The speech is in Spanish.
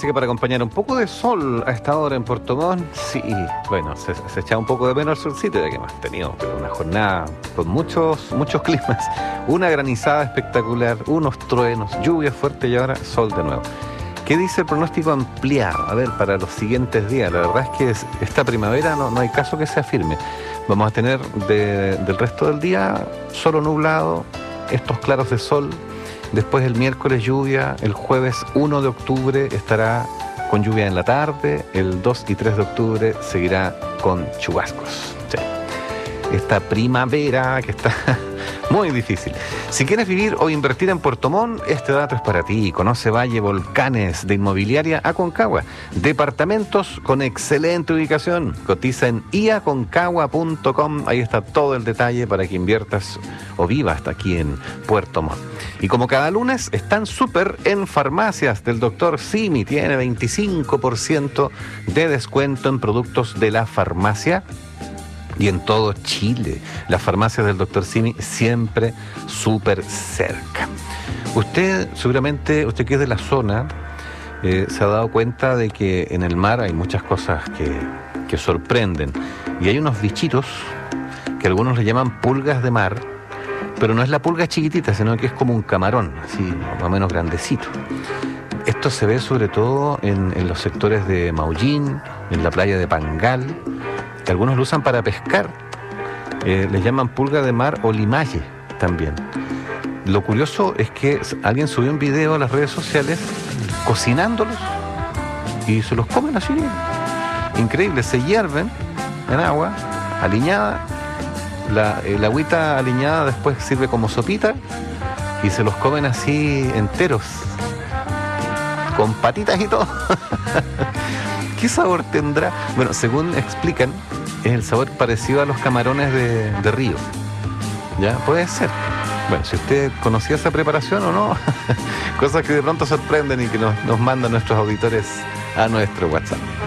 parece que para acompañar un poco de sol a esta hora en Puerto Montt, sí, bueno, se echa un poco de menos el solcito, ya que hemos tenido una jornada con muchos climas, una granizada espectacular, unos truenos, lluvia fuerte y ahora sol de nuevo. ¿Qué dice el pronóstico ampliado? A ver, para los siguientes días, la verdad es que esta primavera no hay caso que se afirme. Vamos a tener del resto del día solo nublado, estos claros de sol. Después el miércoles lluvia, el jueves 1 de octubre estará con lluvia en la tarde, el 2 y 3 de octubre seguirá con chubascos. Sí. Esta primavera que está muy difícil. Si quieres vivir o invertir en Puerto Montt, este dato es para ti. Conoce Valle Volcanes de Inmobiliaria Aconcagua. Departamentos con excelente ubicación. Cotiza en iaconcagua.com. Ahí está todo el detalle para que inviertas o vivas hasta aquí en Puerto Montt. Y como cada lunes, están súper en farmacias del Dr. Simi. Tiene 25% de descuento en productos de la farmacia. Y en todo Chile, las farmacias del Dr. Simi siempre súper cerca. Usted que es de la zona, se ha dado cuenta de que en el mar hay muchas cosas que sorprenden. Y hay unos bichitos que algunos le llaman pulgas de mar, pero no es la pulga chiquitita, sino que es como un camarón, así más o menos grandecito. Esto se ve sobre todo en los sectores de Maullín, en la playa de Pangal, que algunos lo usan para pescar. Les llaman pulga de mar o limalle también. Lo curioso es que alguien subió un video a las redes sociales cocinándolos y se los comen así. Increíble, se hierven en agua aliñada. El agüita aliñada después sirve como sopita y se los comen así enteros, con patitas y todo. ¿Qué sabor tendrá? Bueno, según explican, es el sabor parecido a los camarones de río. ¿Ya? Puede ser. Bueno, si usted conocía esa preparación o no, cosas que de pronto sorprenden y que nos mandan nuestros auditores a nuestro WhatsApp.